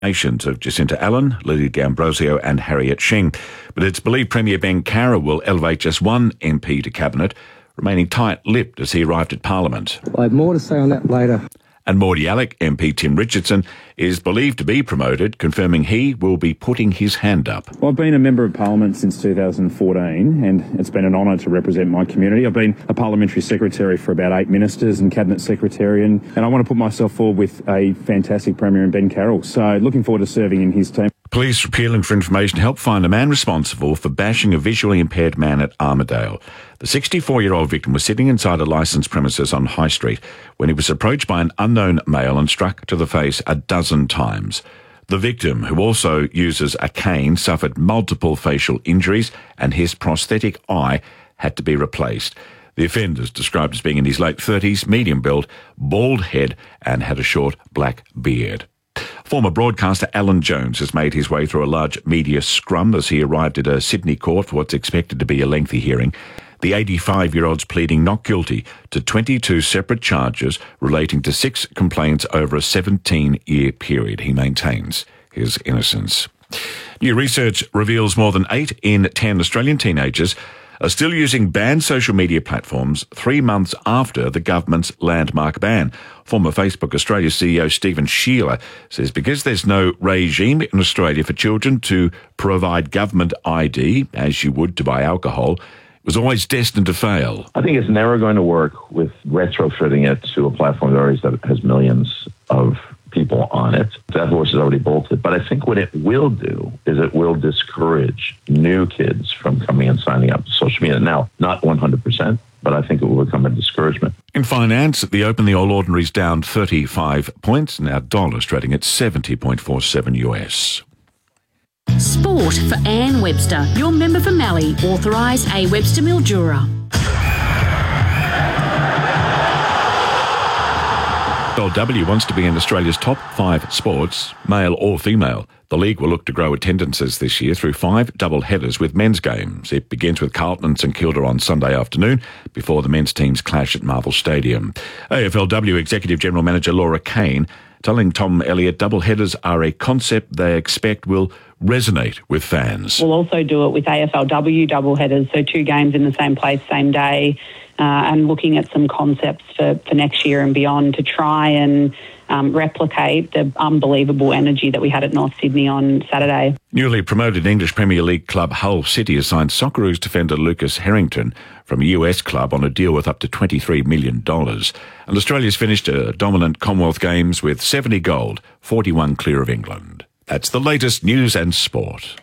nominations of Jacinta Allen, Lily D'Ambrosio and Harriet Shing. But it's believed Premier Ben Carra will elevate just one MP to Cabinet, remaining tight-lipped as he arrived at Parliament. I have more to say on that later. And Mordialloc MP Tim Richardson is believed to be promoted, confirming he will be putting his hand up. Well, I've been a Member of Parliament since 2014 and it's been an honour to represent my community. I've been a Parliamentary Secretary for about 8 ministers and Cabinet Secretary and I want to put myself forward with a fantastic Premier in Ben Carroll. So looking forward to serving in his team. Police appealing for information to help find a man responsible for bashing a visually impaired man at Armidale. The 64-year-old victim was sitting inside a licensed premises on High Street when he was approached by an unknown male and struck to the face a dozen times. The victim, who also uses a cane, suffered multiple facial injuries and his prosthetic eye had to be replaced. The offender is described as being in his late 30s, medium build, bald head and had a short black beard. Former broadcaster Alan Jones has made his way through a large media scrum as he arrived at a Sydney court for what's expected to be a lengthy hearing. The 85-year-old's pleading not guilty to 22 separate charges relating to 6 complaints over a 17-year period. He maintains his innocence. New research reveals more than 8 in 10 Australian teenagers are still using banned social media platforms 3 months after the government's landmark ban. Former Facebook Australia CEO Stephen Shearer says because there's no regime in Australia for children to provide government ID, as you would to buy alcohol, it was always destined to fail. I think it's never going to work with retrofitting it to a platform that already has millions of people on it. That horse is already bolted. But I think what it will do is it will discourage new kids from coming and signing up to social media. Now, not 100%, but I think it will become a discouragement. In finance, the Open, the All Ordinary's down 35 points. Now dollar's trading at 70.47 US. Sport for Anne Webster, your member for Mallee, authorised A. Webster Mildura. AFLW wants to be in Australia's top 5 sports, male or female. The league will look to grow attendances this year through 5 double headers with men's games. It begins with Carlton and St Kilda on Sunday afternoon before the men's teams clash at Marvel Stadium. AFLW Executive General Manager Laura Kane telling Tom Elliott double headers are a concept they expect will resonate with fans. We'll also do it with AFLW double headers, so 2 games in the same place, same day, and looking at some concepts for next year and beyond to try and replicate the unbelievable energy that we had at North Sydney on Saturday. Newly promoted English Premier League club Hull City has signed Socceroos defender Lucas Harrington from a US club on a deal with up to $23 million. And Australia's finished a dominant Commonwealth Games with 70 gold, 41 clear of England. That's the latest news and sport.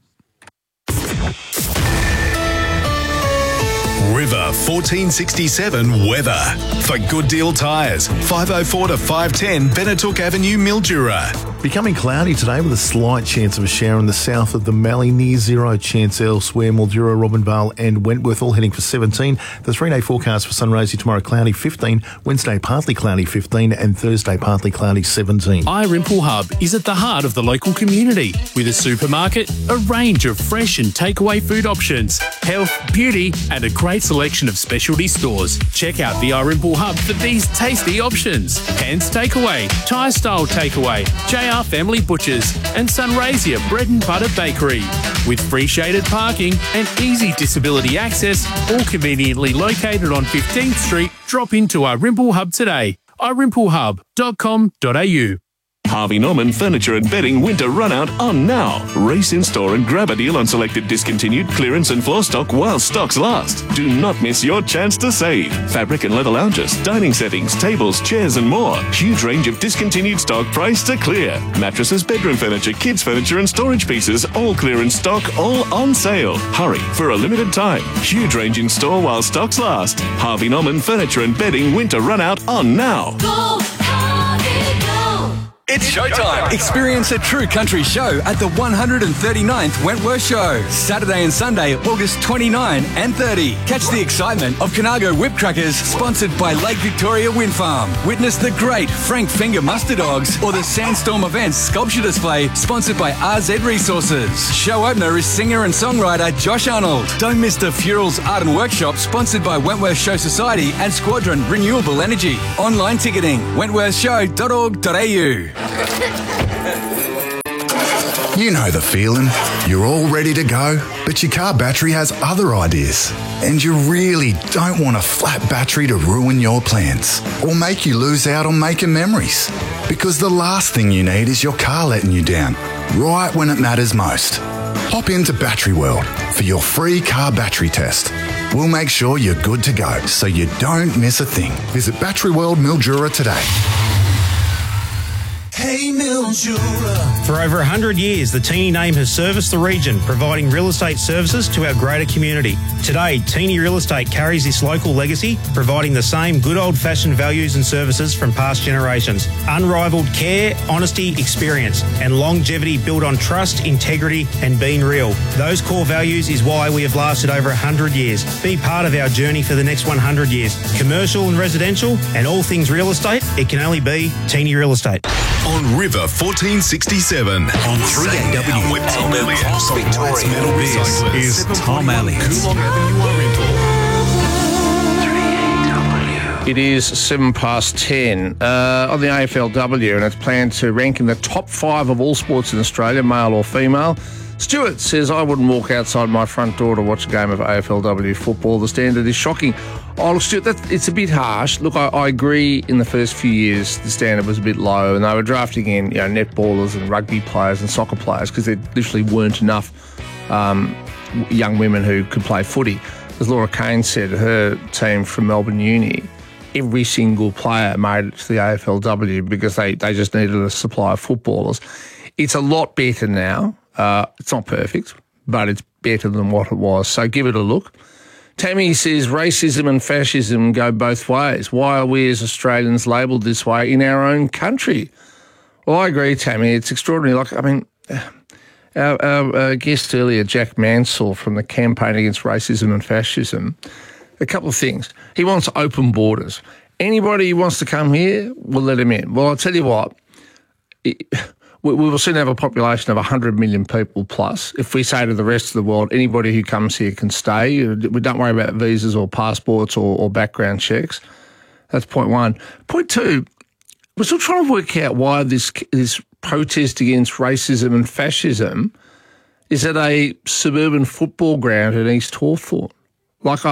River 1467 weather. For Good Deal Tyres, 504 to 510 Benetook Avenue, Mildura. Becoming cloudy today with a slight chance of a shower in the south of the Mallee, near zero chance elsewhere. Mildura, Robinvale and Wentworth all heading for 17. The 3-day forecast for Sunraysia tomorrow cloudy 15, Wednesday partly cloudy 15 and Thursday partly cloudy 17. Irimple Hub is at the heart of the local community with a supermarket, a range of fresh and takeaway food options, health, beauty and a great selection of specialty stores. Check out the Irimple Hub for these tasty options. Hans Takeaway, Thai Style Takeaway, JR Family Butchers and Sunraysia Bread and Butter Bakery. With free shaded parking and easy disability access, all conveniently located on 15th Street, drop into Irimple Hub today. irimpleHub.com.au. Harvey Norman Furniture and Bedding Winter Runout on now. Race in store and grab a deal on selected discontinued clearance and floor stock while stocks last. Do not miss your chance to save. Fabric and leather lounges, dining settings, tables, chairs and more. Huge range of discontinued stock priced to clear. Mattresses, bedroom furniture, kids furniture and storage pieces, all clearance stock, all on sale. Hurry for a limited time. Huge range in store while stocks last. Harvey Norman Furniture and Bedding Winter Runout on now. Go, Harvey, go. It's showtime. Experience a true country show at the 139th Wentworth Show. Saturday and Sunday, August 29 and 30. Catch the excitement of Conago Whip Crackers, sponsored by Lake Victoria Wind Farm. Witness the great Frank Finger Muster Dogs or the Sandstorm Events Sculpture Display, sponsored by RZ Resources. Show opener is singer and songwriter Josh Arnold. Don't miss the Furals Art and Workshop, sponsored by Wentworth Show Society and Squadron Renewable Energy. Online ticketing, wentworthshow.org.au. You know the feeling. You're all ready to go, but your car battery has other ideas. And you really don't want a flat battery to ruin your plans or make you lose out on making memories. Because the last thing you need is your car letting you down, right when it matters most. Hop into Battery World for your free car battery test. We'll make sure you're good to go so you don't miss a thing. Visit Battery World Mildura today. Hey Mildura. For over 100 years, the Teeny name has serviced the region, providing real estate services to our greater community. Today, Teeny Real Estate carries this local legacy, providing the same good old-fashioned values and services from past generations. Unrivaled care, honesty, experience, and longevity built on trust, integrity, and being real. Those core values is why we have lasted over 100 years. Be part of our journey for the next 100 years. Commercial and residential, and all things real estate, it can only be Teeny Real Estate. On River 1467. On 3AW. Victoria. This is Tom Elliott. It is 10:07 on the AFLW, and it's planned to rank in the top 5 of all sports in Australia, male or female. Stuart says, I wouldn't walk outside my front door to watch a game of AFLW football. The standard is shocking. Oh, look, Stuart, it's a bit harsh. Look, I agree in the first few years the standard was a bit low, and they were drafting in netballers and rugby players and soccer players because there literally weren't enough young women who could play footy. As Laura Kane said, her team from Melbourne Uni, every single player made it to the AFLW because they just needed a supply of footballers. It's a lot better now. It's not perfect, but it's better than what it was. So give it a look. Tammy says racism and fascism go both ways. Why are we as Australians labelled this way in our own country? Well, I agree, Tammy. It's extraordinary. Our guest earlier, Jack Mansell from the Campaign Against Racism and Fascism, a couple of things. He wants open borders. Anybody who wants to come here, we'll let him in. Well, I'll tell you what. We will soon have a population of 100 million people plus. If we say to the rest of the world, anybody who comes here can stay, we don't worry about visas or passports or background checks. That's point one. Point two, we're still trying to work out why this protest against racism and fascism is at a suburban football ground in East Hawthorn. It's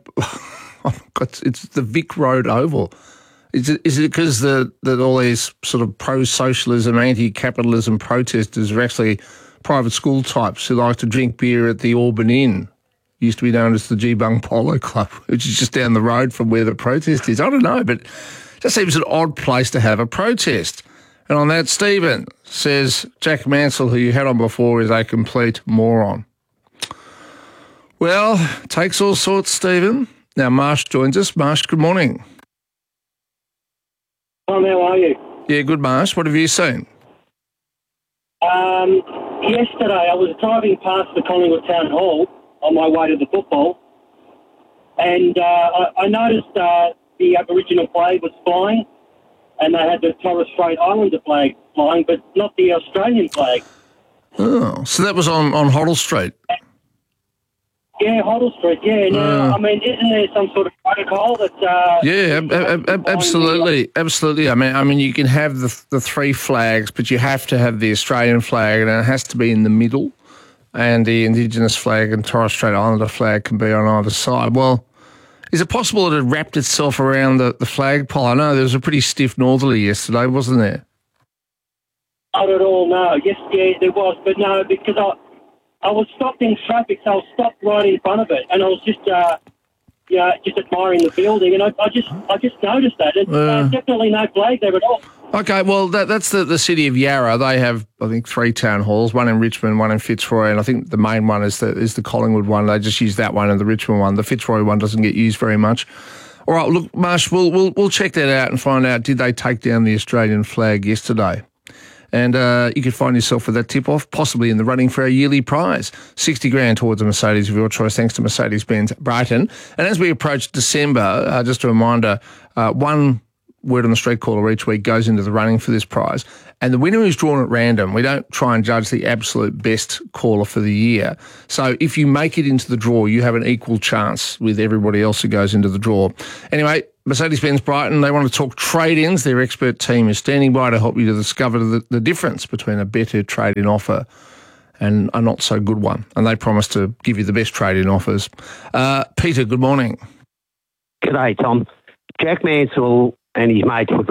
the Vic Road Oval. Is it because that all these sort of pro-socialism, anti-capitalism protesters are actually private school types who like to drink beer at the Auburn Inn? Used to be known as the Geebung Polo Club, which is just down the road from where the protest is. I don't know, but it just seems an odd place to have a protest. And on that, Stephen says Jack Mansell, who you had on before, is a complete moron. Well, takes all sorts, Stephen. Now, Marsh joins us. Marsh, good morning. Tom, how are you? Yeah, good, Marsh. What have you seen? Yesterday, I was driving past the Collingwood Town Hall on my way to the football, and I noticed the Aboriginal flag was flying, and they had the Torres Strait Islander flag flying, but not the Australian flag. Oh, so that was on Hoddle Street? Yeah, Hoddle Street, yeah. Now, isn't there some sort of protocol that... absolutely. I mean, you can have the three flags, but you have to have the Australian flag, and it has to be in the middle, and the Indigenous flag and Torres Strait Islander flag can be on either side. Well, is it possible that it wrapped itself around the flagpole? I know there was a pretty stiff northerly yesterday, wasn't there? Not at all, no. Yes, yeah, there was, but no, because I was stopped in traffic, so I was stopped right in front of it, and I was just admiring the building, and I just noticed that. There's definitely no flag there at all. Okay, well, that's the city of Yarra. They have, I think, 3 town halls, one in Richmond, one in Fitzroy, and I think the main one is the Collingwood one. They just use that one and the Richmond one. The Fitzroy one doesn't get used very much. All right, look, Marsh, we'll check that out and find out, did they take down the Australian flag yesterday? And you could find yourself with that tip-off, possibly in the running for our yearly prize, $60,000 towards a Mercedes of your choice, thanks to Mercedes-Benz Brighton. And as we approach December, just a reminder, one Word on the Street caller each week goes into the running for this prize. And the winner is drawn at random. We don't try and judge the absolute best caller for the year. So if you make it into the draw, you have an equal chance with everybody else who goes into the draw. Anyway, Mercedes-Benz Brighton, they want to talk trade-ins. Their expert team is standing by to help you to discover the difference between a better trade-in offer and a not so good one. And they promise to give you the best trade-in offers. Peter, good morning. G'day, Tom. Jack Mansell and his mates would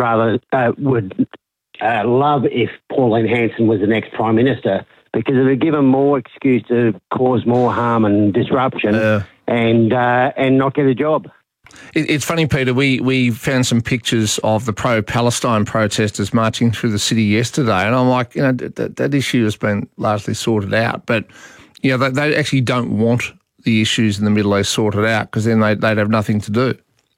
love if Pauline Hanson was the next Prime Minister, because it would give them more excuse to cause more harm and disruption and not get a job. It's funny, Peter, we found some pictures of the pro-Palestine protesters marching through the city yesterday, and I'm like, that issue has been largely sorted out. But, they actually don't want the issues in the Middle East sorted out, because then they'd have nothing to do.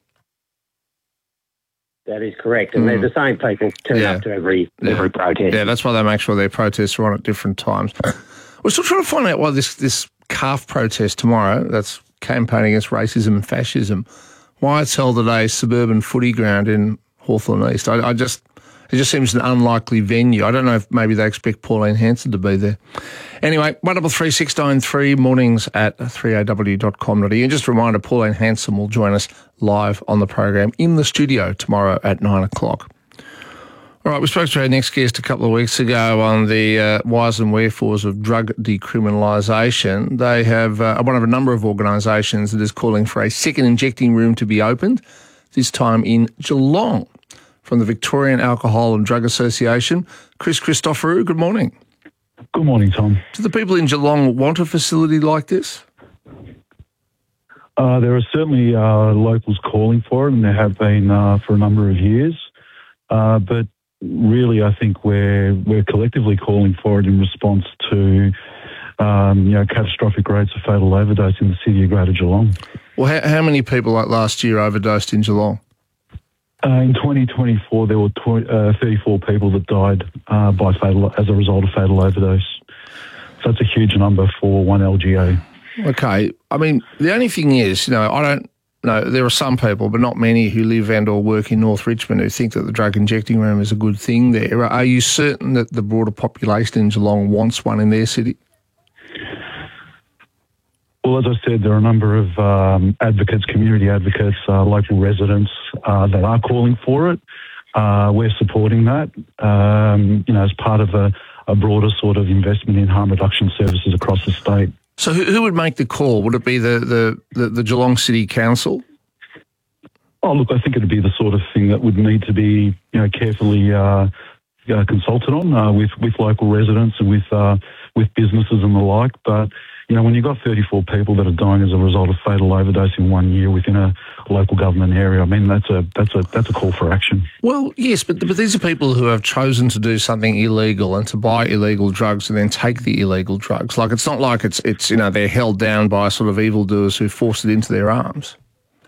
That is correct, and they're the same people turn up to every protest. Yeah, that's why they make sure their protests are on at different times. We're still trying to find out why this calf protest tomorrow, that's campaigning against racism and fascism, why it's held at a suburban footy ground in Hawthorn East. It just seems an unlikely venue. I don't know if maybe they expect Pauline Hanson to be there. Anyway, 133693 mornings at 3aw.com.au. And just a reminder, Pauline Hanson will join us live on the program in the studio tomorrow at 9 o'clock. All right, we spoke to our next guest a couple of weeks ago on the whys and wherefores of drug decriminalisation. They have one of a number of organisations that is calling for a second injecting room to be opened, this time in Geelong. From the Victorian Alcohol and Drug Association, Chris Christoforou, good morning. Good morning, Tom. Do the people in Geelong want a facility like this? There are certainly locals calling for it, and there have been for a number of years. But really, I think we're collectively calling for it in response to catastrophic rates of fatal overdose in the city of Greater Geelong. Well, how many people like last year overdosed in Geelong? In 2024, there were 34 people that died as a result of fatal overdose. So that's a huge number for one LGA. Okay. I mean, the only thing is, I don't know, there are some people, but not many, who live and or work in North Richmond who think that the drug injecting room is a good thing there. Are you certain that the broader population in Geelong wants one in their city? Well, as I said, there are a number of advocates, community advocates, local residents that are calling for it. We're supporting that, as part of a broader sort of investment in harm reduction services across the state. So who would make the call? Would it be the Geelong City Council? Oh, look, I think it would be the sort of thing that would need to be, carefully consulted on with local residents and with businesses and the like. But when you've got 34 people that are dying as a result of fatal overdose in 1 year within a local government area, I mean, that's a call for action. Well, yes, but these are people who have chosen to do something illegal and to buy illegal drugs and then take the illegal drugs. Like, it's not like it's they're held down by sort of evildoers who force it into their arms.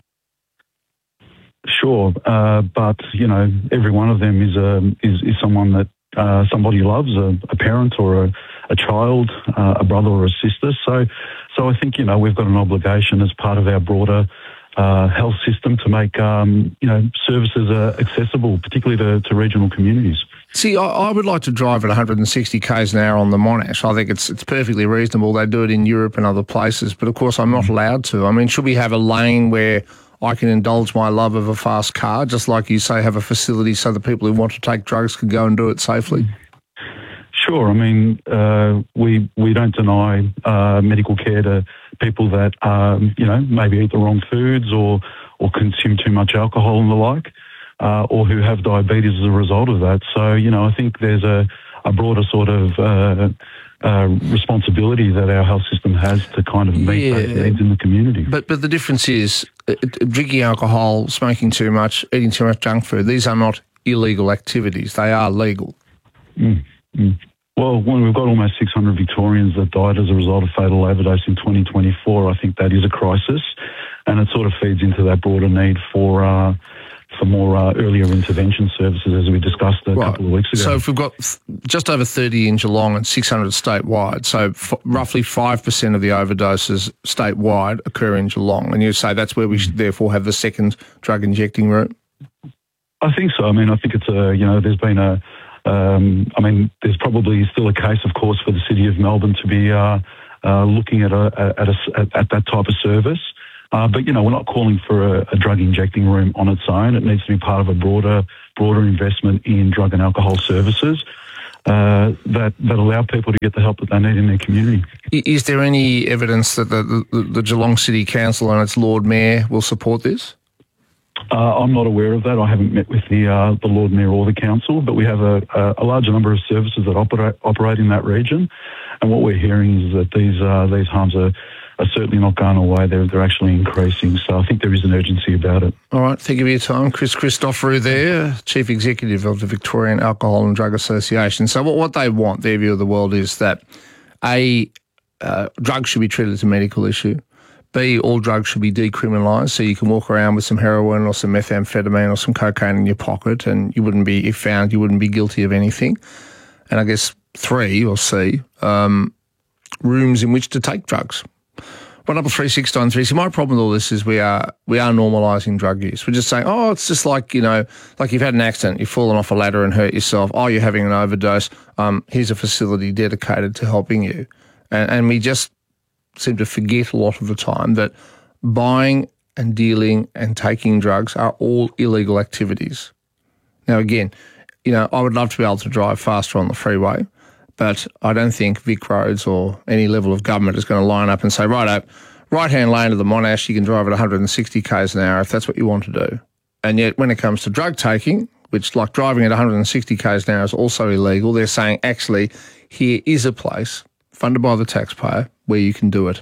Sure, but every one of them is someone that somebody loves, a parent or a child, a brother or a sister. So I think we've got an obligation as part of our broader health system to make services accessible, particularly to regional communities. See, I would like to drive at 160 k's an hour on the Monash. I think it's perfectly reasonable. They do it in Europe and other places, but of course I'm not allowed to. I mean, should we have a lane where I can indulge my love of a fast car, just like you say, have a facility so the people who want to take drugs can go and do it safely? Sure. I mean, we don't deny medical care to people that, maybe eat the wrong foods or consume too much alcohol and the like, or who have diabetes as a result of that. So, I think there's a broader sort of responsibility that our health system has to kind of meet those needs in the community. But the difference is drinking alcohol, smoking too much, eating too much junk food, these are not illegal activities. They are legal. Well, when we've got almost 600 Victorians that died as a result of fatal overdose in 2024, I think that is a crisis, and it sort of feeds into that broader need for more earlier intervention services, as we discussed a couple of weeks ago. So if we've got just over 30 in Geelong and 600 statewide, so roughly 5% of the overdoses statewide occur in Geelong, and you say that's where we should therefore have the second drug injecting room? I think so. I mean, I think it's there's been there's probably still a case, of course, for the City of Melbourne to be looking at that type of service. But, we're not calling for a drug injecting room on its own. It needs to be part of a broader investment in drug and alcohol services. that allow people to get the help that they need in their community. Is there any evidence that the Geelong City Council and its Lord Mayor will support this? I'm not aware of that. I haven't met with the Lord Mayor or the council, but we have a large number of services that operate in that region, and what we're hearing is that these harms are certainly not going away. They're actually increasing. So I think there is an urgency about it. All right, thank you for your time. Chris Christoforou there, Chief Executive of the Victorian Alcohol and Drug Association. So what they want, their view of the world, is that drugs should be treated as a medical issue. B, all drugs should be decriminalised, so you can walk around with some heroin or some methamphetamine or some cocaine in your pocket and you wouldn't be, if found, you wouldn't be guilty of anything. And I guess 3, or C, rooms in which to take drugs. 133 See, my problem with all this is we are normalising drug use. We're just saying, oh, it's just like, like you've had an accident, you've fallen off a ladder and hurt yourself. Oh, you're having an overdose. Here's a facility dedicated to helping you. And we just seem to forget a lot of the time that buying and dealing and taking drugs are all illegal activities. Now, again, I would love to be able to drive faster on the freeway, but I don't think Vic Roads or any level of government is going to line up and say, right-hand lane of the Monash, you can drive at 160 k's an hour if that's what you want to do. And yet when it comes to drug taking, which like driving at 160 k's an hour is also illegal, they're saying actually here is a place funded by the taxpayer where you can do it.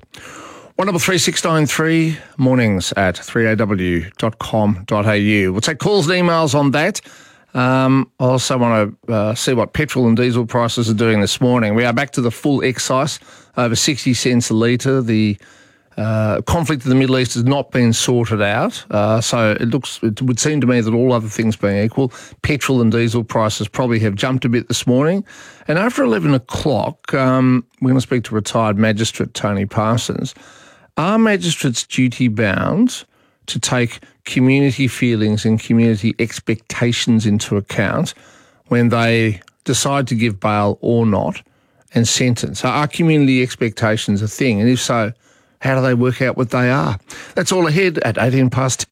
133 mornings at 3aw.com.au. We'll take calls and emails on that. I also want to see what petrol and diesel prices are doing this morning. We are back to the full excise, over 60 cents a litre. The conflict in the Middle East has not been sorted out. So it would seem to me that all other things being equal, petrol and diesel prices probably have jumped a bit this morning. And after 11 o'clock, we're going to speak to retired magistrate Tony Parsons. Are magistrates duty bound to take community feelings and community expectations into account when they decide to give bail or not and sentence? Are community expectations a thing? And if so, how do they work out what they are? That's all ahead at 18 past.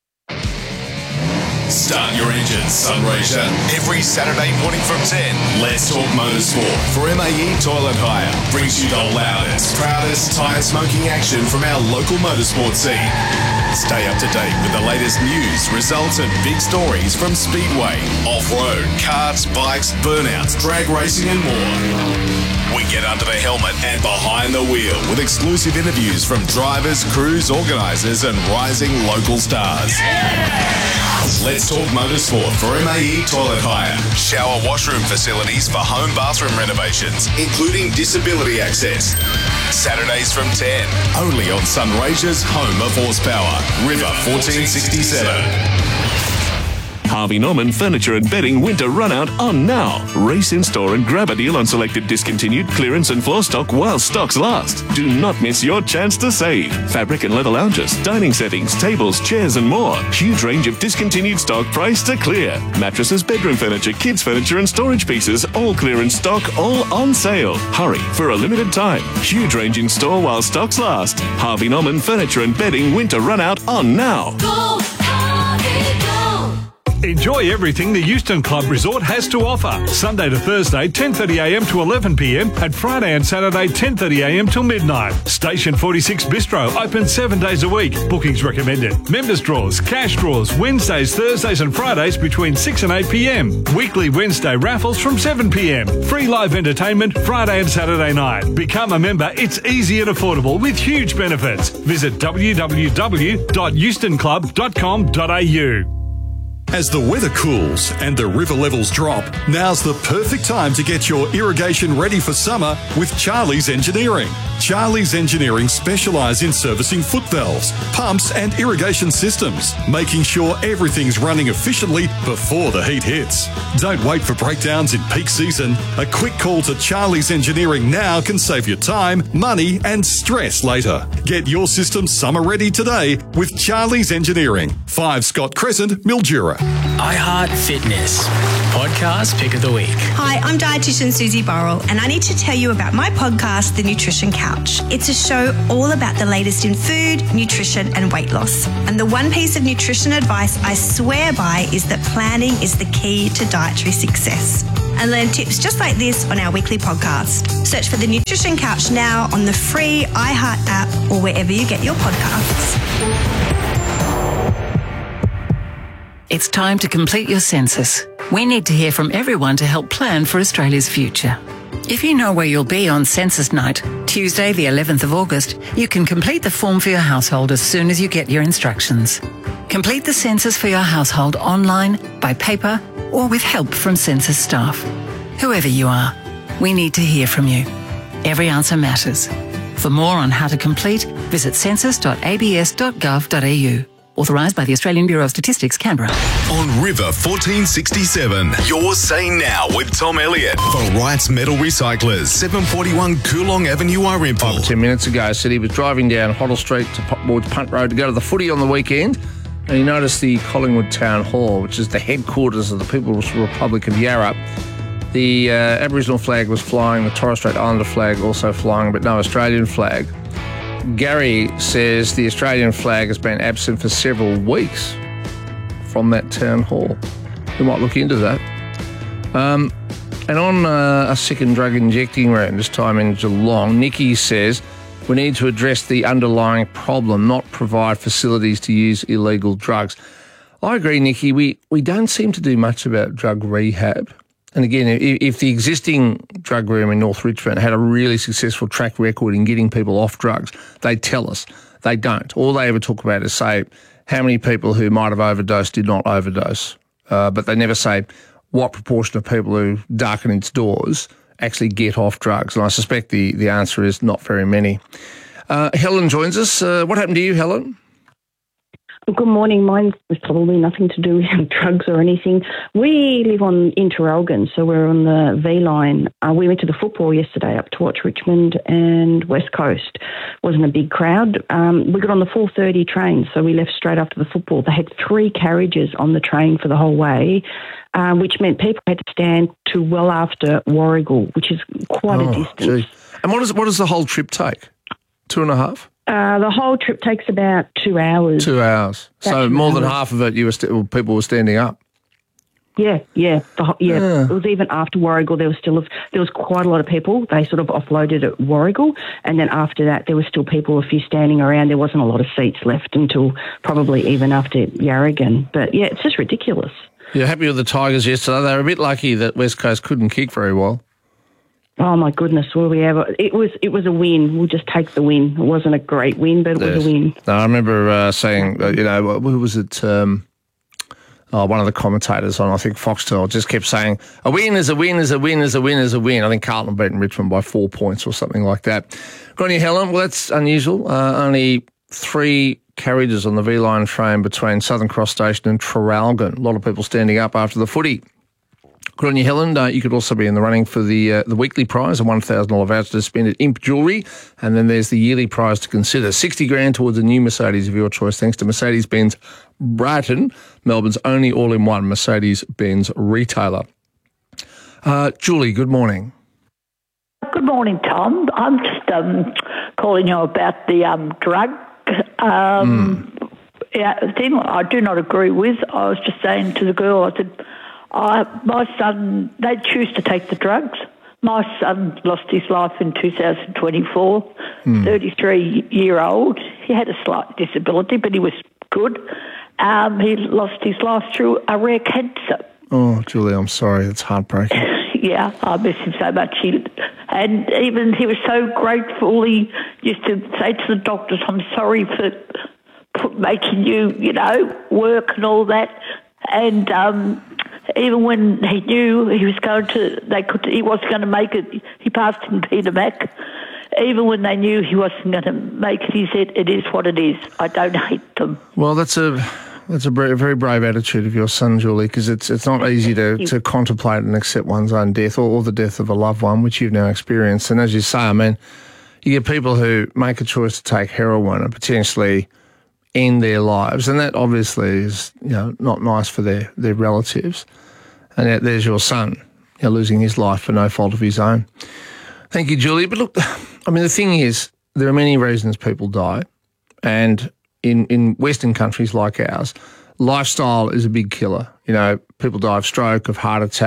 Start your engines, Sunraysia. Every Saturday morning from 10, Let's Talk Motorsport for MAE Toilet Hire. Brings you the loudest, proudest tyre smoking action from our local motorsport scene. Stay up to date with the latest news, results and big stories from Speedway, off-road, karts, bikes, burnouts, drag racing and more. We get under the helmet and behind the wheel with exclusive interviews from drivers, crews, organisers and rising local stars. Let's Talk Motorsport for MAE Toilet Hire. Shower washroom facilities for home bathroom renovations, including disability access. Saturdays from 10, only on Sunraysia's home of horsepower, River 1467. Harvey Norman Furniture and Bedding Winter Runout on now. Race in store and grab a deal on selected discontinued clearance and floor stock while stocks last. Do not miss your chance to save. Fabric and leather lounges, dining settings, tables, chairs and more. Huge range of discontinued stock priced to clear. Mattresses, bedroom furniture, kids furniture and storage pieces, all clearance stock, all on sale. Hurry for a limited time. Huge range in store while stocks last. Harvey Norman Furniture and Bedding Winter Runout on now. Go, Harvey, go! Enjoy everything the Euston Club Resort has to offer. Sunday to Thursday, 10:30am to 11pm, and Friday and Saturday, 10:30am till midnight. Station 46 Bistro, open 7 days a week. Bookings recommended. Members draws, cash draws, Wednesdays, Thursdays and Fridays between 6 and 8pm. Weekly Wednesday raffles from 7pm. Free live entertainment Friday and Saturday night. Become a member. It's easy and affordable with huge benefits. Visit www.eustonclub.com.au. As the weather cools and the river levels drop, now's the perfect time to get your irrigation ready for summer with Charlie's Engineering. Charlie's Engineering specialise in servicing foot valves, pumps and irrigation systems, making sure everything's running efficiently before the heat hits. Don't wait for breakdowns in peak season. A quick call to Charlie's Engineering now can save you time, money and stress later. Get your system summer ready today with Charlie's Engineering. 5 Scott Crescent, Mildura. iHeart Fitness Podcast Pick of the Week. Hi, I'm dietitian Susie Burrell, and I need to tell you about my podcast, The Nutrition Couch. It's a show all about the latest in food, nutrition and weight loss. And the one piece of nutrition advice I swear by is that planning is the key to dietary success. and learn tips just like this on our weekly podcast. Search for The Nutrition Couch now on the free iHeart app or wherever you get your podcasts. It's time to complete your census. We need to hear from everyone to help plan for Australia's future. If you know where you'll be on census night, Tuesday the 11th of August, you can complete the form for your household as soon as you get your instructions. Complete the census for your household online, by paper, or with help from census staff. Whoever you are, we need to hear from you. Every answer matters. For more on how to complete, visit census.abs.gov.au. Authorised by the Australian Bureau of Statistics, Canberra. On River 1467, your Say Now with Tom Elliott for Wrights Metal Recyclers, 741 Coolong Avenue, Arimpool. 5 or 10 minutes ago, said he was driving down Hoddle Street towards Punt Road to go to the footy on the weekend, and he noticed the Collingwood Town Hall, which is the headquarters of the People's Republic of Yarra. The Aboriginal flag was flying, the Torres Strait Islander flag also flying, but no Australian flag. Gary says the Australian flag has been absent for several weeks from that town hall. We might look into that. And on a second drug injecting round, this time in Geelong, Nikki says we need to address the underlying problem, not provide facilities to use illegal drugs. I agree, Nikki. We don't seem to do much about drug rehab. And again, if the existing drug room in North Richmond had a really successful track record in getting people off drugs, they'd tell us. They don't. All they ever talk about is say how many people who might have overdosed did not overdose. But they never say what proportion of people who darken its doors actually get off drugs. And I suspect the answer is not very many. Helen joins us. What happened to you, Helen? Good morning. Mine was probably nothing to do with drugs or anything. We live on Interalgan, so we're on the V line. We went to the football yesterday up to watch Richmond and West Coast. Wasn't a big crowd. We got on the 4:30 train, so we left straight after the football. They had 3 carriages on the train for the whole way, which meant people had to stand to well after Warragul, which is quite a distance. Gee. And what does the whole trip take? 2.5? The whole trip takes about 2 hours. 2 hours. So more than half of it, people were standing up. Yeah. It was even after Warragul. There was quite a lot of people. They sort of offloaded at Warragul, and then after that, there was still people, a few standing around. There wasn't a lot of seats left until probably even after Yarragon. But yeah, it's just ridiculous. You're happy with the Tigers yesterday? They were a bit lucky that West Coast couldn't kick very well. Oh my goodness, will we ever? It was a win. We'll just take the win. It wasn't a great win, but it was a win. No, I remember saying, who was it? One of the commentators on, I think, Foxtel just kept saying, a win is a win is a win is a win is a win. I think Carlton beaten Richmond by 4 points or something like that. Good on you, Helen. Well, that's unusual. Only 3 carriages on the V-Line train between Southern Cross Station and Traralgon. A lot of people standing up after the footy. Good on you, Helen. You could also be in the running for the weekly prize, a $1,000 voucher to spend at Imp Jewellery, and then there's the yearly prize to consider, $60,000 towards a new Mercedes of your choice, thanks to Mercedes-Benz Brighton, Melbourne's only all-in-one Mercedes-Benz retailer. Julie, good morning. Good morning, Tom. I'm just calling you about the drug thing. I do not agree with. I was just saying to the girl, I said, my son, they choose to take the drugs. My son lost his life in 2024, 33-year-old. He had a slight disability, but he was good. He lost his life through a rare cancer. Oh, Julie, I'm sorry. It's heartbreaking. Yeah, I miss him so much. And even he was so grateful. He used to say to the doctors, I'm sorry for making you, work and all that. And even when he knew he was he wasn't going to make it, he passed in Peter Mac. Even when they knew he wasn't going to make it, he said, it is what it is. I don't hate them. Well, that's a very brave attitude of your son, Julie, because it's not easy to contemplate and accept one's own death or the death of a loved one, which you've now experienced. And as you say, I mean, you get people who make a choice to take heroin and potentially end their lives, and that obviously is not nice for their relatives. And yet there's your son losing his life for no fault of his own. Thank you, Julie. But look, I mean, the thing is, there are many reasons people die, and in Western countries like ours, lifestyle is a big killer. People die of stroke, of heart attack, of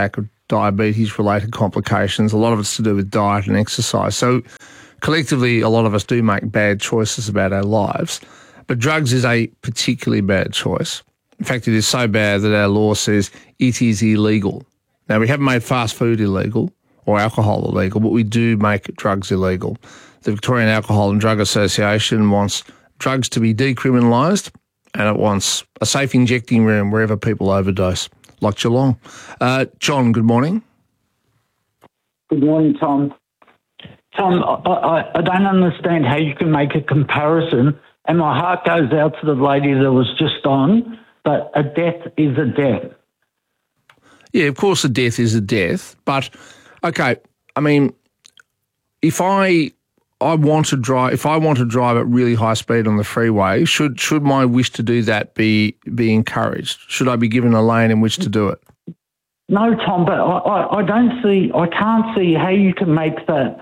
diabetes-related complications. A lot of it's to do with diet and exercise. So collectively, a lot of us do make bad choices about our lives. But drugs is a particularly bad choice. In fact, it is so bad that our law says it is illegal. Now, we haven't made fast food illegal or alcohol illegal, but we do make drugs illegal. The Victorian Alcohol and Drug Association wants drugs to be decriminalised, and it wants a safe injecting room wherever people overdose, like Geelong. John, good morning. Good morning, Tom. Tom, I don't understand how you can make a comparison, and my heart goes out to the lady that was just on, but a death is a death. Yeah, of course a death is a death, but, okay, I mean, if I want to drive at really high speed on the freeway, should my wish to do that be encouraged? Should I be given a lane in which to do it? No, Tom, but I can't see how you can make that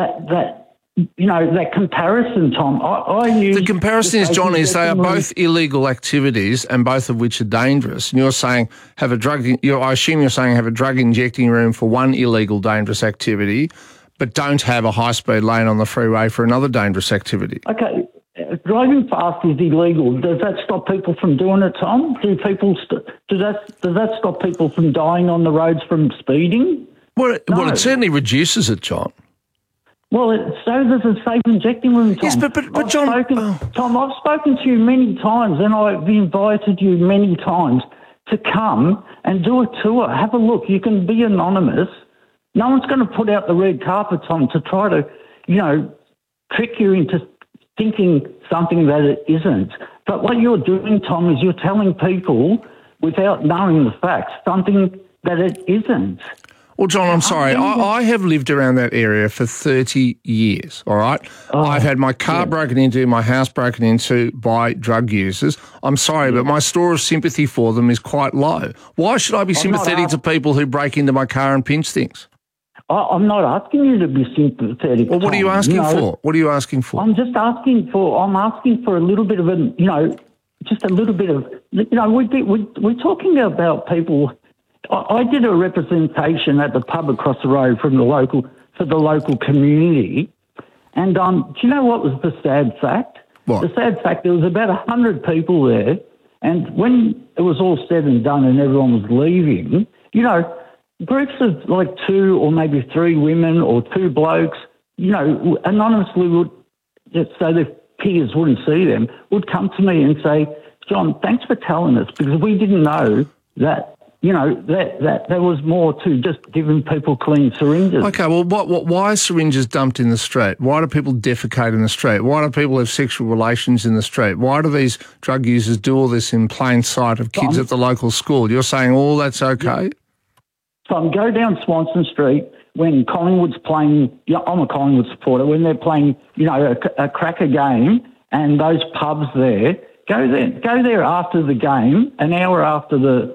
comparison, Tom. The comparison is, John, is they are both illegal activities and both of which are dangerous. And you're saying I assume you're saying have a drug injecting room for one illegal dangerous activity, but don't have a high-speed lane on the freeway for another dangerous activity. Okay, driving fast is illegal. Does that stop people from doing it, Tom? Does that stop people from dying on the roads from speeding? Well, it certainly reduces it, John. Well, so does a safe injecting room, Tom. Yes, but John... Tom, I've spoken to you many times, and I've invited you many times to come and do a tour. Have a look. You can be anonymous. No one's going to put out the red carpet, Tom, to try to, trick you into thinking something that it isn't. But what you're doing, Tom, is you're telling people, without knowing the facts, something that it isn't. Well, John, I'm sorry. I have lived around that area for 30 years, all right? I've had my car broken into, my house broken into by drug users. I'm sorry, but my store of sympathy for them is quite low. Why should I be sympathetic to people who break into my car and pinch things? I'm not asking you to be sympathetic. Well, what are you asking for? What are you asking for? I'm asking for a little bit of just a little bit of, we're talking about people. I did a representation at the pub across the road for the local community, and do you know what was the sad fact? What? The sad fact, there was about 100 people there, and when it was all said and done and everyone was leaving, groups of like 2 or maybe 3 women or 2 blokes, anonymously would, so their peers wouldn't see them, would come to me and say, John, thanks for telling us, because we didn't know that, that there was more to just giving people clean syringes. Okay, well, why are syringes dumped in the street? Why do people defecate in the street? Why do people have sexual relations in the street? Why do these drug users do all this in plain sight of kids at the local school? You're saying all that's okay? So go down Swanson Street when Collingwood's playing, I'm a Collingwood supporter, when they're playing, a cracker game and those pubs there, go there after the game, an hour after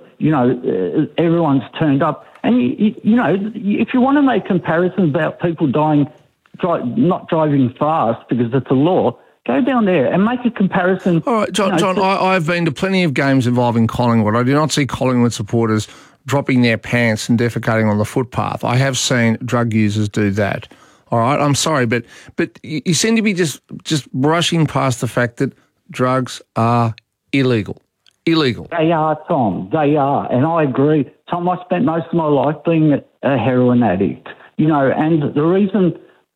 everyone's turned up. And, if you want to make comparisons about people dying, not driving fast because it's a law, go down there and make a comparison. All right, John, I've been to plenty of games involving Collingwood. I do not see Collingwood supporters dropping their pants and defecating on the footpath. I have seen drug users do that. All right, I'm sorry, but you seem to be just brushing past the fact that drugs are illegal. Illegal. They are, Tom. They are, and I agree. Tom, I spent most of my life being a heroin addict. And the reason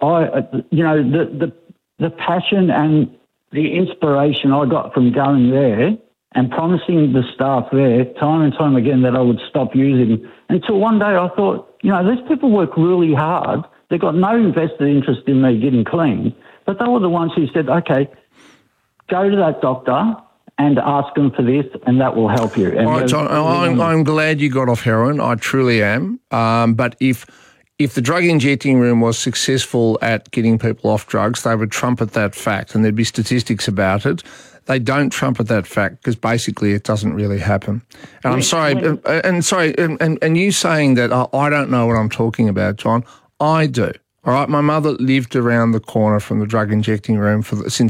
the passion and the inspiration I got from going there and promising the staff there time and time again that I would stop using, until one day I thought, these people work really hard. They've got no invested interest in me getting clean, but they were the ones who said, okay, go to that doctor and ask them for this, and that will help you. And all right, John, I'm glad you got off heroin. I truly am. But if the drug injecting room was successful at getting people off drugs, they would trumpet that fact, and there'd be statistics about it. They don't trumpet that fact because basically it doesn't really happen. And I'm sorry, and you saying that I don't know what I'm talking about, John, I do. All right, my mother lived around the corner from the drug injecting room since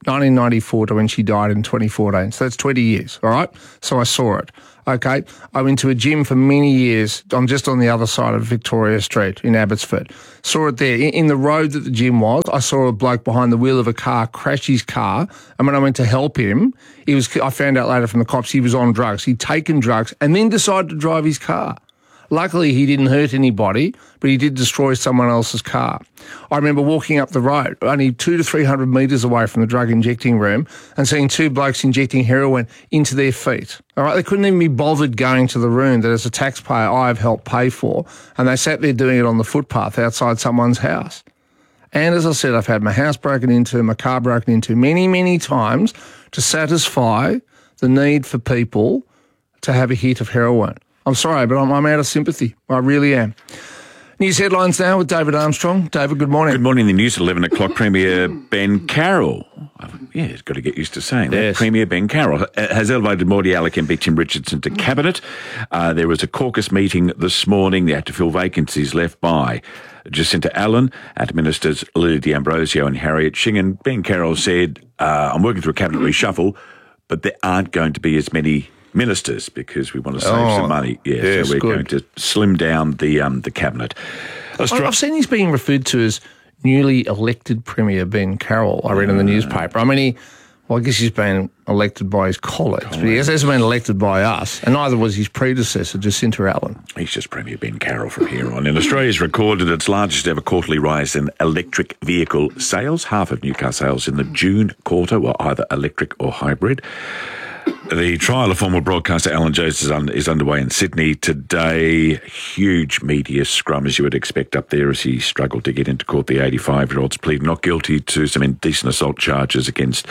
1994 to when she died in 2014. So that's 20 years, all right? So I saw it. Okay, I went to a gym for many years. I'm just on the other side of Victoria Street in Abbotsford. Saw it there. In the road that the gym was, I saw a bloke behind the wheel of a car crash his car. And when I went to help him, I found out later from the cops he was on drugs. He'd taken drugs and then decided to drive his car. Luckily, he didn't hurt anybody, but he did destroy someone else's car. I remember walking up the road, only 200 to 300 metres away from the drug injecting room, and seeing two blokes injecting heroin into their feet. All right, they couldn't even be bothered going to the room that as a taxpayer I've helped pay for, and they sat there doing it on the footpath outside someone's house. And as I said, I've had my house broken into, my car broken into many, many times to satisfy the need for people to have a hit of heroin. I'm sorry, but I'm out of sympathy. I really am. News headlines now with David Armstrong. David, good morning. Good morning. The news at 11 o'clock. Premier Ben Carroll. Yeah, he's got to get used to saying that. Yes. Premier Ben Carroll has elevated Mordy Alec MP Tim Richardson to Cabinet. There was a caucus meeting this morning. They had to fill vacancies left by Jacinta Allen and Ministers Lily D'Ambrosio and Harriet Shingen. Ben Carroll said, I'm working through a Cabinet reshuffle, but there aren't going to be as many ministers because we want to save some money. Yes, so we're going to slim down the cabinet. I've seen he's being referred to as newly elected Premier Ben Carroll. I read in the newspaper. I mean, I guess he's been elected by his colleagues, but he hasn't been elected by us, and neither was his predecessor, Jacinta Allen. He's just Premier Ben Carroll from here on. And Australia's recorded its largest ever quarterly rise in electric vehicle sales. Half of new car sales in the June quarter were either electric or hybrid. The trial of former broadcaster Alan Jones is underway in Sydney today. Huge media scrum, as you would expect up there, as he struggled to get into court. The 85-year-old's pleaded not guilty to some indecent assault charges against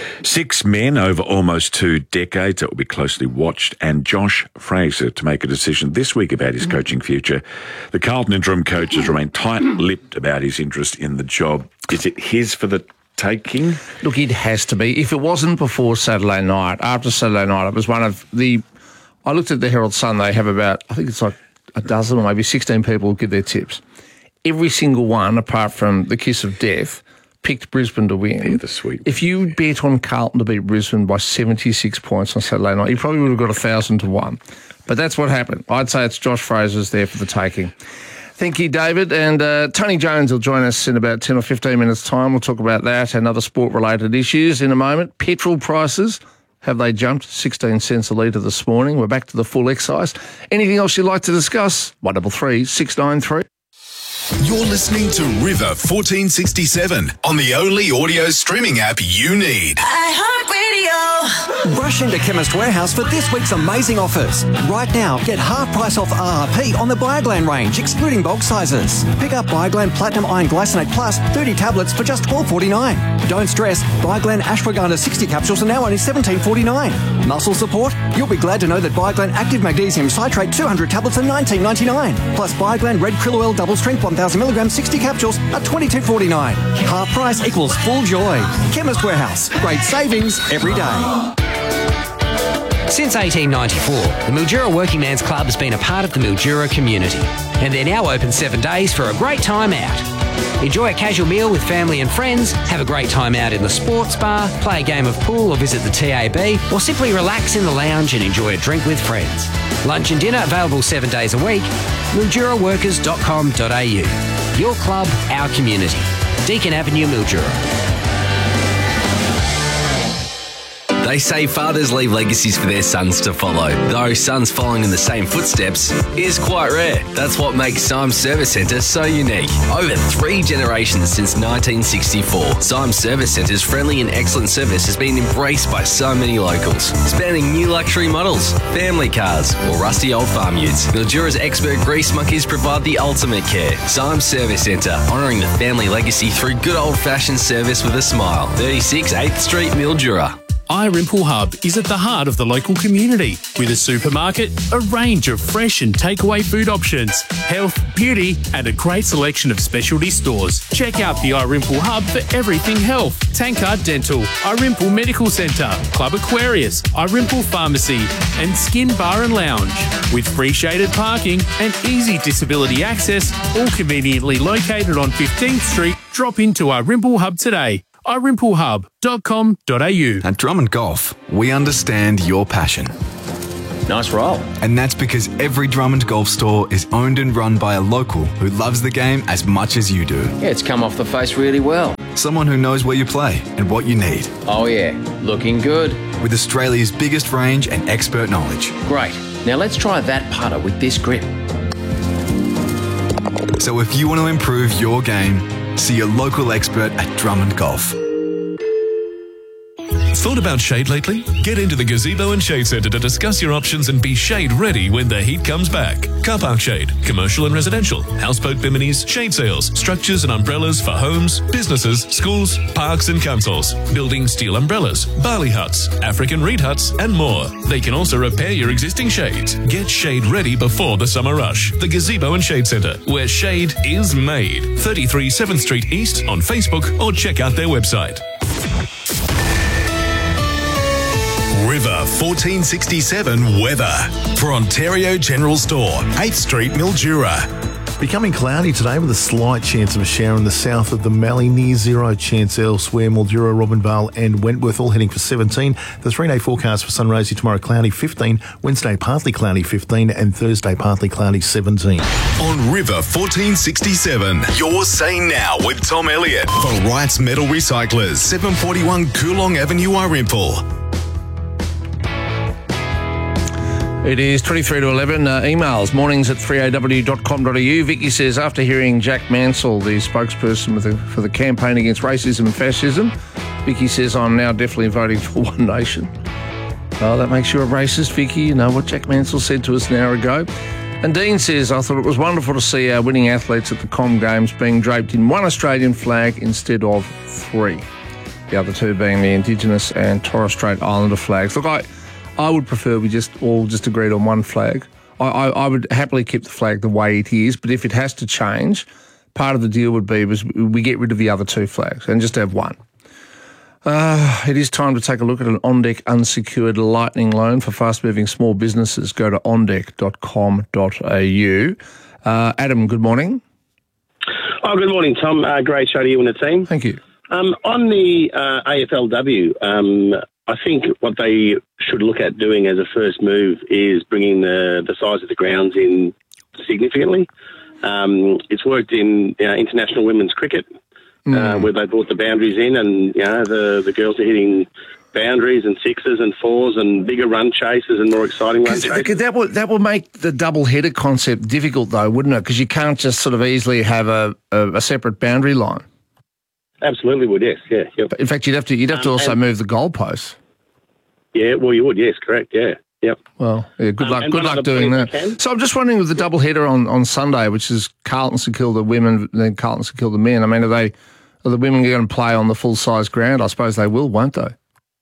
6 men over almost 2 decades. That will be closely watched. And Josh Fraser to make a decision this week about his coaching future. The Carlton interim coach has remained tight-lipped about his interest in the job. Is it his for the taking? Look, it has to be. If it wasn't before Saturday night, after Saturday night, it was one of the... I looked at the Herald Sun. They have about, I think it's like a dozen or maybe 16 people who give their tips. Every single one, apart from the kiss of death, picked Brisbane to win. Yeah, the sweep. If you bet on Carlton to beat Brisbane by 76 points on Saturday night, you probably would have got 1,000 to 1. But that's what happened. I'd say it's Josh Fraser's there for the taking. Thank you, David. And Tony Jones will join us in about 10 or 15 minutes' time. We'll talk about that and other sport-related issues in a moment. Petrol prices, have they jumped 16 cents a litre this morning? We're back to the full excise. Anything else you'd like to discuss? 133 693. You're listening to River 1467 on the only audio streaming app you need. Rush into Chemist Warehouse for this week's amazing offers. Right now, get half price off RRP on the Bioglan range, excluding bulk sizes. Pick up Bioglan Platinum Iron Glycinate Plus 30 tablets for just $12.49. Don't stress, Bioglan Ashwagandha 60 capsules are now only $17.49. Muscle support? You'll be glad to know that Bioglan Active Magnesium Citrate 200 tablets are $19.99. Plus Bioglan Red Krill Oil Double Strength 1000 milligram 60 capsules are $22.49. Half price equals full joy. Chemist Warehouse. Great savings every day. Since 1894, the Mildura Working Man's Club has been a part of the Mildura community, and they're now open 7 days for a great time out. Enjoy a casual meal with family and friends, have a great time out in the sports bar, play a game of pool or visit the TAB, or simply relax in the lounge and enjoy a drink with friends. Lunch and dinner available 7 days a week. MilduraWorkers.com.au. Your club, our community. Deakin Avenue, Mildura. They say fathers leave legacies for their sons to follow, though sons following in the same footsteps is quite rare. That's what makes Symes Service Centre so unique. Over 3 generations since 1964, Symes Service Centre's friendly and excellent service has been embraced by so many locals, spanning new luxury models, family cars, or rusty old farm utes. Mildura's expert grease monkeys provide the ultimate care. Symes Service Centre, honouring the family legacy through good old-fashioned service with a smile. 36 8th Street, Mildura. iRimple Hub is at the heart of the local community with a supermarket, a range of fresh and takeaway food options, health, beauty and a great selection of specialty stores. Check out the iRimple Hub for everything health. Tankard Dental, iRimple Medical Centre, Club Aquarius, iRimple Pharmacy and Skin Bar and Lounge. With free shaded parking and easy disability access, all conveniently located on 15th Street, drop into iRimple Hub today. irimplehub.com.au. At Drummond Golf, we understand your passion. Nice roll. And that's because every Drummond Golf store is owned and run by a local who loves the game as much as you do. Yeah, it's come off the face really well. Someone who knows where you play and what you need. Oh yeah, looking good. With Australia's biggest range and expert knowledge. Great. Now let's try that putter with this grip. So if you want to improve your game, see your local expert at Drummond Golf. Thought about shade lately? Get into the Gazebo and Shade Centre to discuss your options and be shade ready when the heat comes back. Car park shade, commercial and residential, houseboat biminis, shade sails, structures and umbrellas for homes, businesses, schools, parks and councils, building steel umbrellas, barley huts, African reed huts and more. They can also repair your existing shades. Get shade ready before the summer rush. The Gazebo and Shade Centre, where shade is made. 33 7th Street East on Facebook or check out their website. River 1467 weather for Ontario General Store, 8th Street, Mildura. Becoming cloudy today with a slight chance of a shower in the south of the Mallee, near zero chance elsewhere. Mildura, Robinvale and Wentworth all heading for 17. The 3-day forecast for Sunraysia tomorrow, cloudy 15, Wednesday partly cloudy 15 and Thursday partly cloudy 17. On River 1467, your say now with Tom Elliott for Wright's Metal Recyclers, 741 Coolong Avenue, Irimple. It is 23 to 11. Emails, mornings at 3aw.com.au. Vicky says, after hearing Jack Mansell, the spokesperson for the campaign against racism and fascism, Vicky says, I'm now definitely voting for One Nation. Oh, that makes you a racist, Vicky. You know what Jack Mansell said to us an hour ago. And Dean says, I thought it was wonderful to see our winning athletes at the Com Games being draped in one Australian flag instead of three. The other two being the Indigenous and Torres Strait Islander flags. Look, I would prefer we just agreed on one flag. I would happily keep the flag the way it is, but if it has to change, part of the deal would be we get rid of the other two flags and just have one. It is time to take a look at an OnDeck unsecured lightning loan for fast-moving small businesses. Go to ondeck.com.au. Adam, good morning. Oh, good morning, Tom. Great show to you and the team. Thank you. On the AFLW, I think what they should look at doing as a first move is bringing the size of the grounds in significantly. It's worked in international women's cricket, where they brought the boundaries in, and the girls are hitting boundaries and sixes and fours and bigger run chases and more exciting run chases. That will make the double header concept difficult, though, wouldn't it? Because you can't just sort of easily have a separate boundary line. Absolutely would, yes, yeah. Yep. In fact, you'd have to also move the goalposts. Yeah, well, you would, yes, correct, yeah. Yep. Well, yeah, good luck doing that. So I'm just wondering, with the double header on Sunday, which is Carlton St Kilda women, then Carlton St Kilda men, I mean, are the women going to play on the full-size ground? I suppose they will, won't they?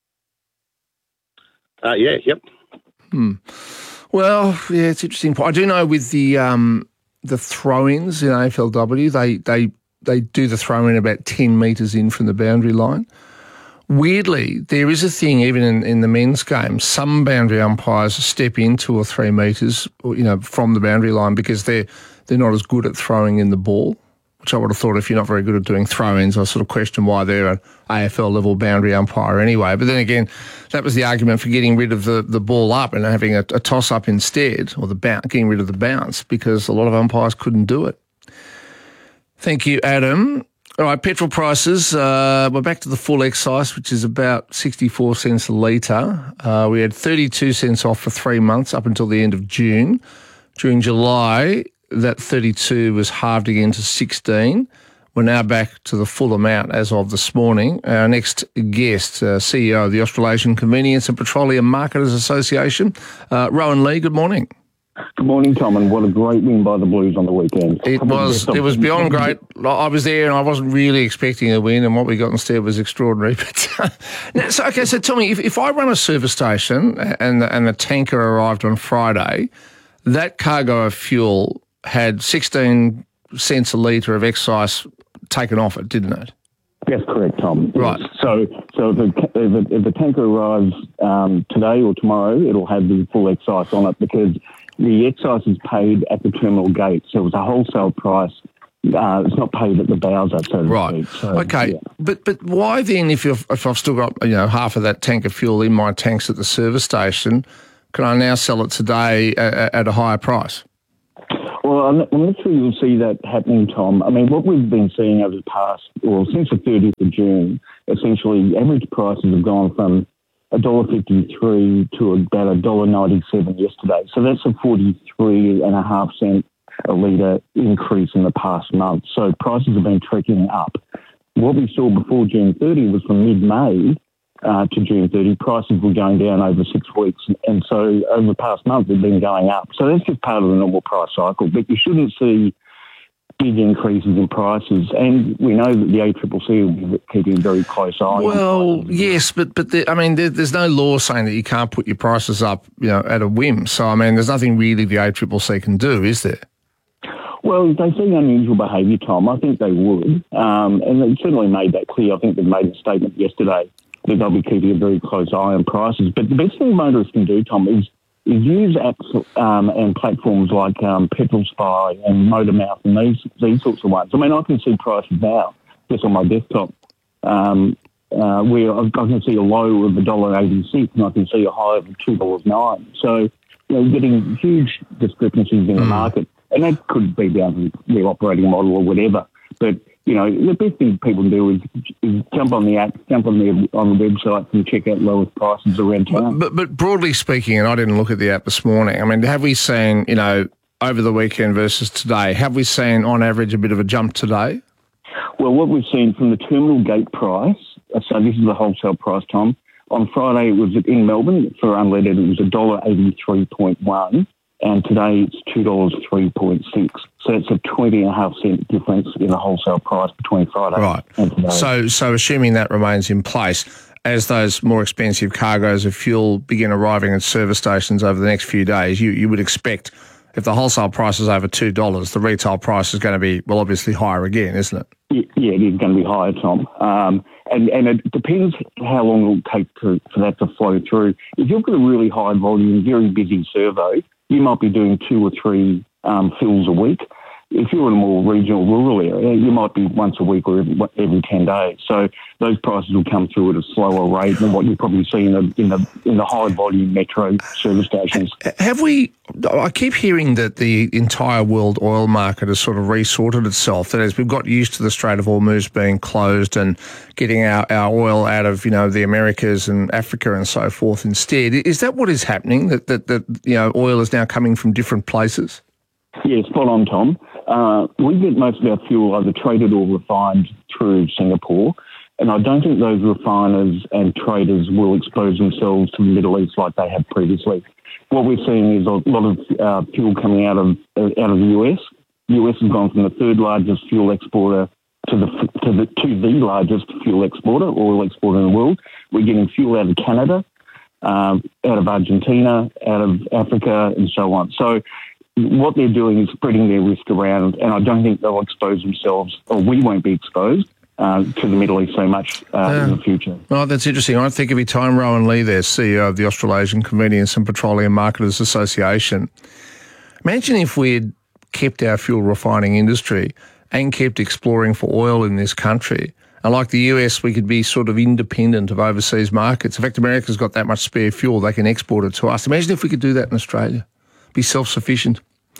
Yeah, yep. Well, yeah, it's interesting. I do know with the throw-ins in AFLW, they do the throw-in about 10 metres in from the boundary line. Weirdly, there is a thing even in the men's game. Some boundary umpires step in 2 or 3 metres, from the boundary line because they're not as good at throwing in the ball. Which I would have thought, if you're not very good at doing throw-ins, I sort of question why they're an AFL level boundary umpire anyway. But then again, that was the argument for getting rid of the ball up and having a toss up instead, or getting rid of the bounce, because a lot of umpires couldn't do it. Thank you, Adam. All right, petrol prices. We're back to the full excise, which is about 64 cents a litre. We had 32 cents off for 3 months up until the end of June. During July, that 32 was halved again to 16. We're now back to the full amount as of this morning. Our next guest, CEO of the Australasian Convenience and Petroleum Marketers Association, Rowan Lee, good morning. Good morning, Tom, and what a great win by the Blues on the weekend. It was beyond great. I was there and I wasn't really expecting a win, and what we got instead was extraordinary. But so tell me, if I run a service station and the tanker arrived on Friday, that cargo of fuel had 16 cents a litre of excise taken off it, didn't it? That's correct, Tom. Right. So if the tanker arrives today or tomorrow, it'll have the full excise on it, because the excise is paid at the terminal gate. So it was a wholesale price it's not paid at the bowser, so to speak. So, Okay, yeah. but why then, if I've still got half of that tank of fuel in my tanks at the service station, can I now sell it today at a higher price? Well, I'm not sure you'll see that happening, Tom. I mean, what we've been seeing over the past, since the 30th of June, essentially average prices have gone from $1.53 to about $1.97 yesterday. So that's a 43.5 cent a litre increase in the past month. So prices have been trekking up. What we saw before June 30 was from mid-May to June 30, prices were going down over 6 weeks. And so over the past month, they've been going up. So that's just part of the normal price cycle. But you shouldn't see big increases in prices. And we know that the ACCC will be keeping a very close eye on. Well, yes, but there's no law saying that you can't put your prices up, at a whim. So, I mean, there's nothing really the ACCC can do, is there? Well, if they see unusual behaviour, Tom, I think they would. And they certainly made that clear. I think they made a statement yesterday that they'll be keeping a very close eye on prices. But the best thing motorists can do, Tom, is use apps and platforms like Petrol Spy and Motormouth and these sorts of ones. I mean, I can see prices now just on my desktop where I can see a low of $1.86 and I can see a high of $2.09. So, getting huge discrepancies in the market. And that could be down to their operating model or whatever. But, the best thing people can do is jump on the app, jump on the website and check out lowest prices around town. But broadly speaking, and I didn't look at the app this morning, I mean, have we seen, over the weekend versus today, have we seen on average a bit of a jump today? Well, what we've seen from the terminal gate price, so this is the wholesale price, Tom, on Friday it was in Melbourne for unleaded, it was $1.83.1. And today it's $2.03.6. So it's a 20.5 cent difference in the wholesale price between Friday and today. So assuming that remains in place, as those more expensive cargoes of fuel begin arriving at service stations over the next few days, you would expect if the wholesale price is over $2, the retail price is going to be, obviously higher again, isn't it? Yeah, it is going to be higher, Tom. And it depends how long it will take for that to flow through. If you've got a really high volume, very busy servo, you might be doing 2 or 3 fills a week. If you're in a more regional, rural area, you might be once a week or every 10 days. So those prices will come through at a slower rate than what you probably see in the high volume metro service stations. I keep hearing that the entire world oil market has sort of resorted itself. That is, we've got used to the Strait of Hormuz being closed and getting our oil out of, the Americas and Africa and so forth instead. Is that what is happening, that oil is now coming from different places? Yeah, spot on, Tom. We get most of our fuel either traded or refined through Singapore, and I don't think those refiners and traders will expose themselves to the Middle East like they have previously. What we're seeing is a lot of fuel coming out of the US. The US has gone from the third largest fuel exporter to the largest fuel exporter, oil exporter in the world. We're getting fuel out of Canada, out of Argentina, out of Africa, and so on. So what they're doing is spreading their risk around, and I don't think they'll expose themselves, or we won't be exposed to the Middle East so much in the future. Oh, that's interesting. I think every time Rowan Lee there, CEO of the Australasian Convenience and Petroleum Marketers Association, imagine if we had kept our fuel refining industry and kept exploring for oil in this country. And like the US, we could be sort of independent of overseas markets. In fact, America's got that much spare fuel, they can export it to us. Imagine if we could do that in Australia. Be self-sufficient.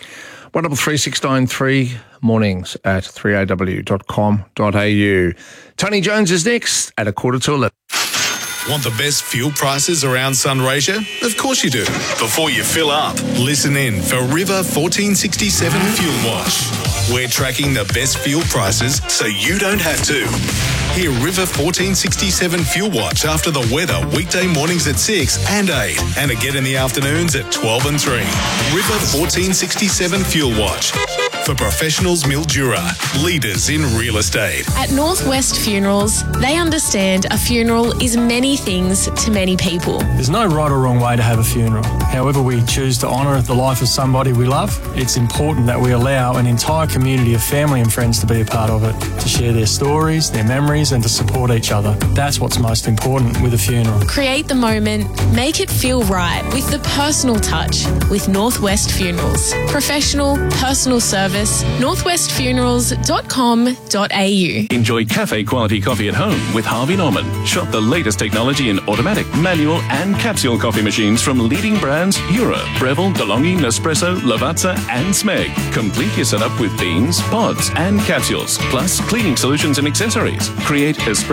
133693 mornings at 3aw.com.au. Tony Jones is next at 11:15. Want the best fuel prices around Sunraysia? Of course you do. Before you fill up, listen in for River 1467 Fuel Watch. We're tracking the best fuel prices so you don't have to. Hear River 1467 Fuel Watch after the weather weekday mornings at 6 and 8 and again in the afternoons at 12 and 3. River 1467 Fuel Watch. For professionals Mildura, leaders in real estate. At Northwest Funerals, they understand a funeral is many things to many people. There's no right or wrong way to have a funeral. However we choose to honour the life of somebody we love, it's important that we allow an entire community of family and friends to be a part of it, to share their stories, their memories and to support each other. That's what's most important with a funeral. Create the moment, make it feel right with the personal touch with Northwest Funerals. Professional, personal service service, northwestfunerals.com.au. Enjoy cafe-quality coffee at home with Harvey Norman. Shop the latest technology in automatic, manual and capsule coffee machines from leading brands Eura, Breville, DeLonghi, Nespresso, Lavazza and Smeg. Complete your setup with beans, pods and capsules, plus cleaning solutions and accessories. Create espresso